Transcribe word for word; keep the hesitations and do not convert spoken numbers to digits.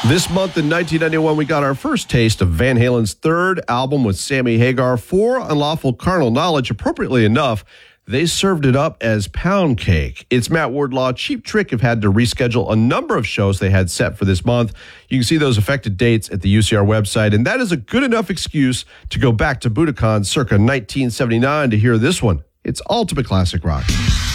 This month in nineteen ninety-one, we got our first taste of Van Halen's third album with Sammy Hagar, For Unlawful Carnal Knowledge. Appropriately enough, they served it up as pound cake. It's Matt Wardlaw. Cheap Trick have had to reschedule a number of shows they had set for this month. You can see those affected dates at the U C R website, and that is a good enough excuse to go back to Budokan circa nineteen seventy-nine to hear this one. It's ultimate classic rock.